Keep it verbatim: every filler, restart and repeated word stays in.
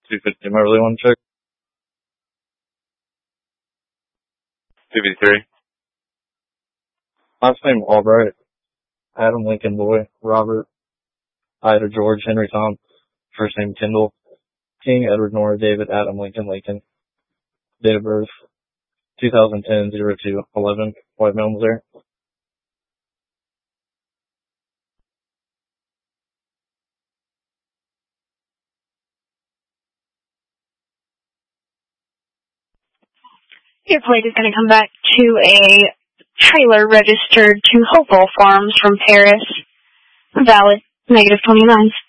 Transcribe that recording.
two fifty, I really want to check. two fifty-three. Last name Albright. Adam Lincoln Boy. Robert. Ida George Henry Tom. First name Kendall. King Edward Nora David Adam Lincoln Lincoln. Date of birth two thousand ten oh two eleven. White male Missouri. Your plate is going to come back to a trailer registered to Hopewell Farms from Paris. Valid. Negative twenty-nine.